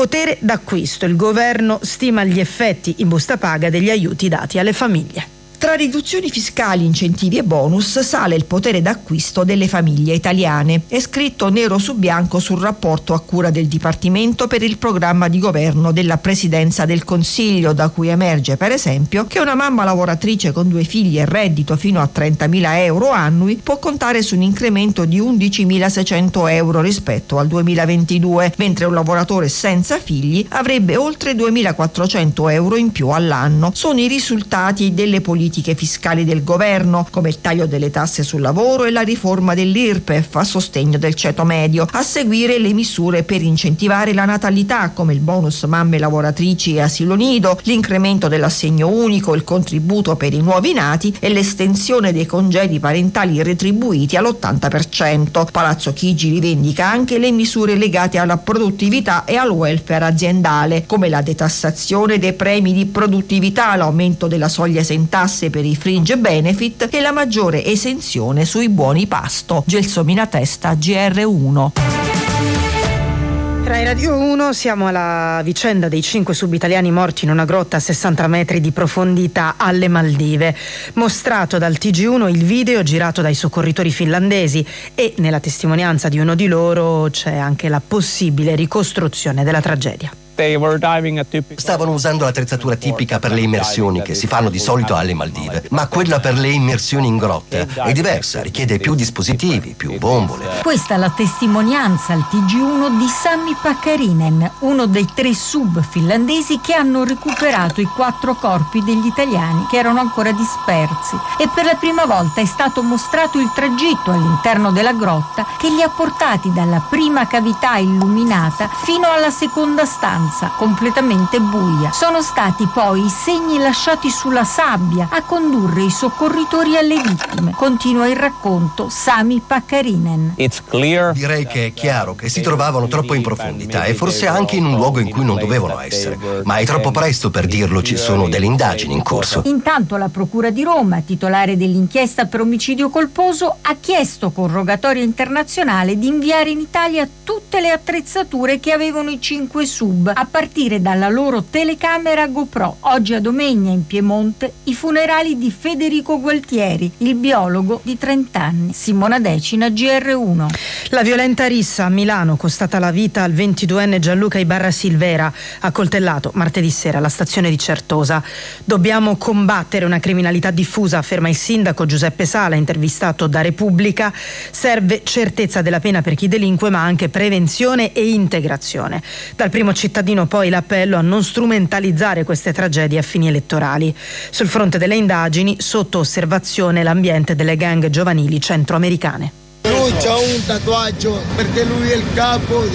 Potere d'acquisto. Il governo stima gli effetti in busta paga degli aiuti dati alle famiglie. Tra riduzioni fiscali, incentivi e bonus sale il potere d'acquisto delle famiglie italiane. È scritto nero su bianco sul rapporto a cura del Dipartimento per il programma di governo della Presidenza del Consiglio, da cui emerge per esempio che una mamma lavoratrice con 2 figli e reddito fino a 30.000 euro annui può contare su un incremento di 11.600 euro rispetto al 2022, mentre un lavoratore senza figli avrebbe oltre 2.400 euro in più all'anno. Sono i risultati delle politiche fiscali del governo, come il taglio delle tasse sul lavoro e la riforma dell'IRPEF a sostegno del ceto medio. A seguire le misure per incentivare la natalità, come il bonus mamme lavoratrici e asilo nido, l'incremento dell'assegno unico, il contributo per i nuovi nati e l'estensione dei congedi parentali retribuiti all'80%. Palazzo Chigi rivendica anche le misure legate alla produttività e al welfare aziendale, come la detassazione dei premi di produttività, l'aumento della soglia esentasse per i fringe benefit e la maggiore esenzione sui buoni pasto. Gelsomina Testa, GR1. Rai Radio 1, siamo alla vicenda dei 5 sub-italiani morti in una grotta a 60 metri di profondità alle Maldive. Mostrato dal TG1 il video girato dai soccorritori finlandesi e nella testimonianza di uno di loro c'è anche la possibile ricostruzione della tragedia. Stavano usando l'attrezzatura tipica per le immersioni che si fanno di solito alle Maldive, ma quella per le immersioni in grotta è diversa, richiede più dispositivi, più bombole. Questa è la testimonianza al TG1 di Sami Pakarinen, uno dei 3 sub finlandesi che hanno recuperato i 4 corpi degli italiani che erano ancora dispersi, e per la prima volta è stato mostrato il tragitto all'interno della grotta che li ha portati dalla prima cavità illuminata fino alla seconda stanza completamente buia. Sono stati poi i segni lasciati sulla sabbia a condurre i soccorritori alle vittime. Continua il racconto Sami Pakarinen. Direi che è chiaro che si trovavano troppo in profondità e forse anche in un luogo in cui non dovevano essere, ma è troppo presto per dirlo, ci sono delle indagini in corso. Intanto la Procura di Roma, titolare dell'inchiesta per omicidio colposo, ha chiesto con rogatoria internazionale di inviare in Italia tutte le attrezzature che avevano i 5 sub, a partire dalla loro telecamera GoPro. Oggi a Domegna, in Piemonte, i funerali di Federico Gualtieri, il biologo di 30 anni. Simona Decina, GR1. La violenta rissa a Milano, costata la vita al 22enne Gianluca Ibarra Silvera, accoltellato martedì sera alla stazione di Certosa. Dobbiamo combattere una criminalità diffusa, afferma il sindaco Giuseppe Sala, intervistato da Repubblica. Serve certezza della pena per chi delinque, ma anche prevenzione e integrazione. Dal primo cittadino poi l'appello a non strumentalizzare queste tragedie a fini elettorali. Sul fronte delle indagini, sotto osservazione l'ambiente delle gang giovanili centroamericane. Lui c'ha un tatuaggio perché lui è il capo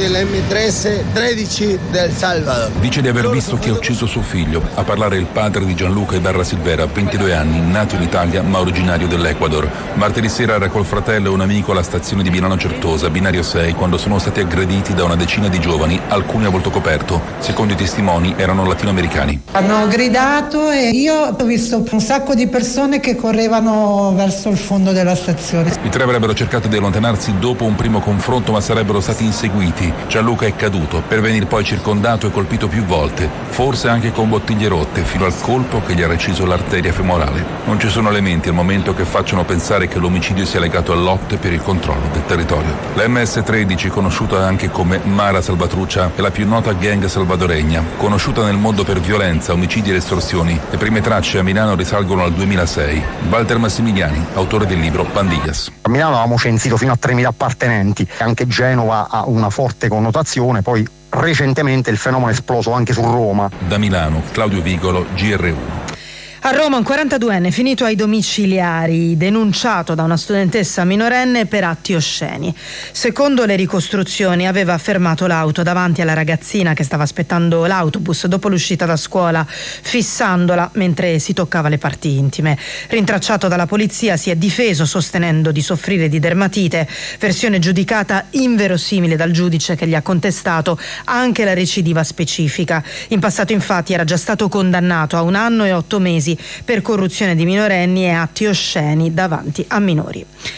dell'M13 del Salvador. Dice di aver visto chi ha ucciso suo figlio. A parlare il padre di Gianluca Ibarra Silvera, 22 anni, nato in Italia ma originario dell'Ecuador. Martedì sera era col fratello e un amico alla stazione di Milano Certosa, binario 6, quando sono stati aggrediti da una decina di giovani, alcuni a volto coperto. Secondo i testimoni erano latinoamericani. Hanno gridato e io ho visto un sacco di persone che correvano verso il fondo della stazione. I 3 avrebbero cercato di allontanarsi dopo un primo confronto, ma sarebbero stati inseguiti. Gianluca è caduto per venire poi circondato e colpito più volte, forse anche con bottiglie rotte, fino al colpo che gli ha reciso l'arteria femorale. Non ci sono elementi al momento che facciano pensare che l'omicidio sia legato a lotte per il controllo del territorio. La MS-13, conosciuta anche come Mara Salvatrucha, è la più nota gang salvadoregna, conosciuta nel mondo per violenza, omicidi ed estorsioni. Le prime tracce a Milano risalgono al 2006. Walter Massimiliani, autore del libro Pandillas. A Milano avevamo censito fino a 3.000 appartenenti, anche Genova ha una forte connotazione, poi recentemente il fenomeno è esploso anche su Roma. Da Milano, Claudio Vigolo, GR1. A Roma un 42enne finito ai domiciliari, denunciato da una studentessa minorenne per atti osceni. Secondo le ricostruzioni aveva fermato l'auto davanti alla ragazzina che stava aspettando l'autobus dopo l'uscita da scuola, fissandola mentre si toccava le parti intime. Rintracciato dalla polizia si è difeso sostenendo di soffrire di dermatite, versione giudicata inverosimile dal giudice che gli ha contestato anche la recidiva specifica. In passato infatti era già stato condannato a 1 anno e 8 mesi per corruzione di minorenni e atti osceni davanti a minori.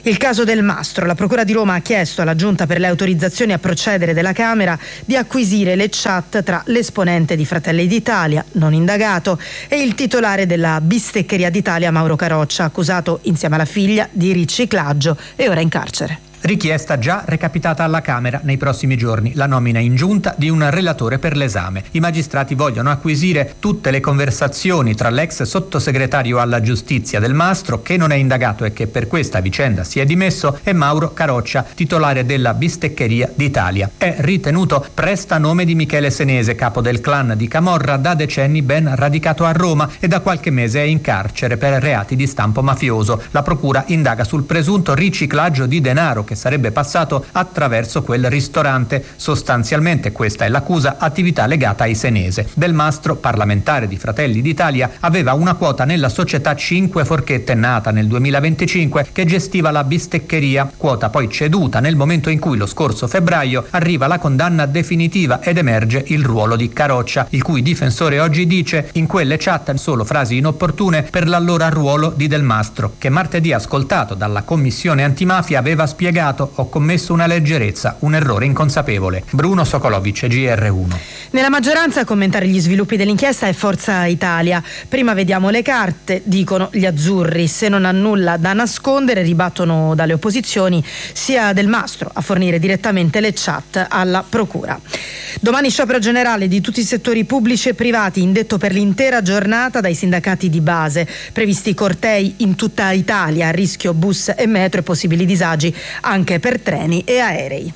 Il caso Del Mastro. La Procura di Roma ha chiesto alla Giunta per le autorizzazioni a procedere della Camera di acquisire le chat tra l'esponente di Fratelli d'Italia, non indagato, e il titolare della Bisteccheria d'Italia Mauro Caroccia, accusato insieme alla figlia di riciclaggio e ora in carcere. Richiesta già recapitata alla Camera nei prossimi giorni, la nomina in giunta di un relatore per l'esame. I magistrati vogliono acquisire tutte le conversazioni tra l'ex sottosegretario alla giustizia Del Mastro, che non è indagato e che per questa vicenda si è dimesso, e Mauro Caroccia, titolare della Bisteccheria d'Italia. È ritenuto prestanome di Michele Senese, capo del clan di Camorra, da decenni ben radicato a Roma e da qualche mese è in carcere per reati di stampo mafioso. La procura indaga sul presunto riciclaggio di denaro che sarebbe passato attraverso quel ristorante. Sostanzialmente questa è l'accusa, attività legata ai Senese. Del Mastro, parlamentare di Fratelli d'Italia, aveva una quota nella società 5 Forchette, nata nel 2025, che gestiva la bisteccheria, quota poi ceduta nel momento in cui lo scorso febbraio arriva la condanna definitiva ed emerge il ruolo di Caroccia, il cui difensore oggi dice: in quelle chat solo frasi inopportune per l'allora ruolo di Del Mastro, che martedì ascoltato dalla Commissione Antimafia aveva spiegato: ho commesso una leggerezza, un errore inconsapevole. Bruno Sokolovic, GR1. Nella maggioranza a commentare gli sviluppi dell'inchiesta è Forza Italia. Prima vediamo le carte, dicono gli azzurri. Se non ha nulla da nascondere, ribattono dalle opposizioni, sia Del Mastro a fornire direttamente le chat alla procura. Domani sciopero generale di tutti i settori pubblici e privati, indetto per l'intera giornata dai sindacati di base. Previsti cortei in tutta Italia, a rischio bus e metro e possibili disagi anche per treni e aerei.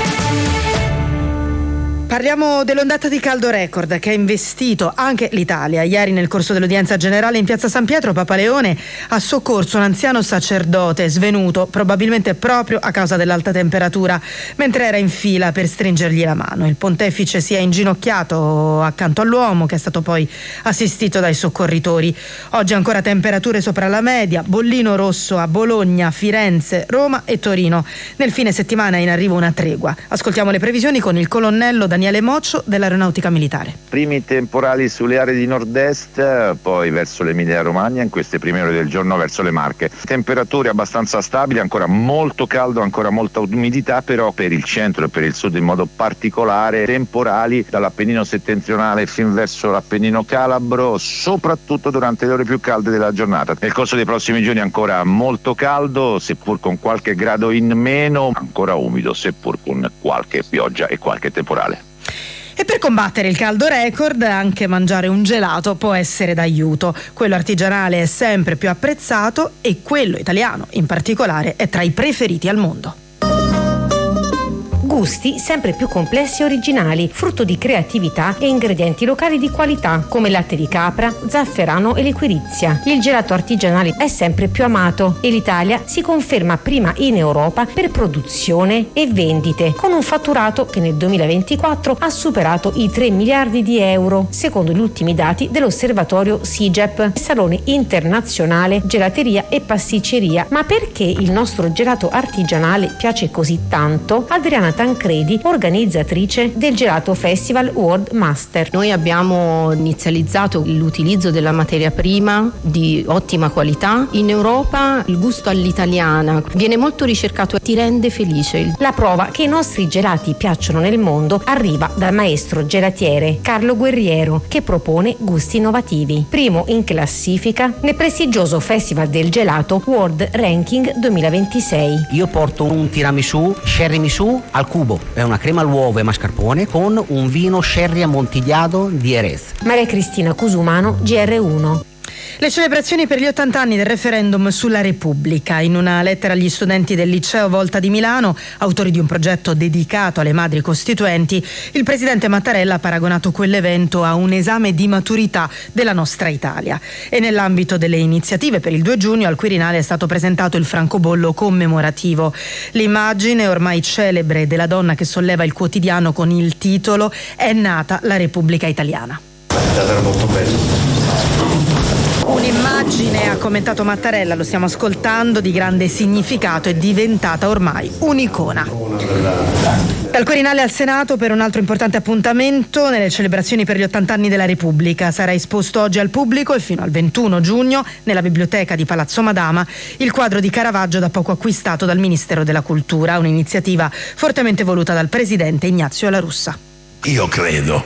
Parliamo dell'ondata di caldo record che ha investito anche l'Italia. Ieri, nel corso dell'udienza generale in piazza San Pietro, Papa Leone ha soccorso un anziano sacerdote svenuto, probabilmente proprio a causa dell'alta temperatura, mentre era in fila per stringergli la mano. Il pontefice si è inginocchiato accanto all'uomo, che è stato poi assistito dai soccorritori. Oggi ancora temperature sopra la media, bollino rosso a Bologna, Firenze, Roma e Torino. Nel fine settimana è in arrivo una tregua. Ascoltiamo le previsioni con il colonnello Daniele Moccio dell'Aeronautica Militare. Primi temporali sulle aree di nord-est, poi verso l'Emilia Romagna, in queste prime ore del giorno verso le Marche. Temperature abbastanza stabili, ancora molto caldo, ancora molta umidità, però per il centro e per il sud in modo particolare temporali dall'Appennino settentrionale fin verso l'Appennino calabro, soprattutto durante le ore più calde della giornata. Nel corso dei prossimi giorni ancora molto caldo, seppur con qualche grado in meno, ancora umido, seppur con qualche pioggia e qualche temporale. E per combattere il caldo record anche mangiare un gelato può essere d'aiuto. Quello artigianale è sempre più apprezzato e quello italiano in particolare è tra i preferiti al mondo. Gusti sempre più complessi e originali, frutto di creatività e ingredienti locali di qualità, come latte di capra, zafferano e liquirizia. Il gelato artigianale è sempre più amato e l'Italia si conferma prima in Europa per produzione e vendite, con un fatturato che nel 2024 ha superato i 3 miliardi di euro, secondo gli ultimi dati dell'osservatorio SIGEP, Salone Internazionale Gelateria e Pasticceria. Ma perché il nostro gelato artigianale piace così tanto? Adriana Tancredi, organizzatrice del Gelato Festival World Master. Noi abbiamo inizializzato l'utilizzo della materia prima di ottima qualità. In Europa il gusto all'italiana viene molto ricercato e ti rende felice. La prova che i nostri gelati piacciono nel mondo arriva dal maestro gelatiere Carlo Guerriero, che propone gusti innovativi. Primo in classifica nel prestigioso Festival del Gelato World Ranking 2026. Io porto un tiramisù sherry misù al cubo, è una crema all'uovo e mascarpone con un vino sherry ammontigliato di Jerez. Maria Cristina Cusumano, GR1. Le celebrazioni per gli 80 anni del referendum sulla Repubblica. In una lettera agli studenti del liceo Volta di Milano, autori di un progetto dedicato alle madri costituenti, il presidente Mattarella ha paragonato quell'evento a un esame di maturità della nostra Italia. E nell'ambito delle iniziative per il 2 giugno al Quirinale è stato presentato il francobollo commemorativo. L'immagine ormai celebre della donna che solleva il quotidiano con il titolo "È nata la Repubblica Italiana". È stato molto bello. Un'immagine, ha commentato Mattarella, lo stiamo ascoltando, di grande significato, è diventata ormai un'icona. Dal Quirinale al Senato per un altro importante appuntamento nelle celebrazioni per gli 80 anni della Repubblica. Sarà esposto oggi al pubblico e fino al 21 giugno nella biblioteca di Palazzo Madama il quadro di Caravaggio da poco acquistato dal Ministero della Cultura, un'iniziativa fortemente voluta dal presidente Ignazio La Russa. Io credo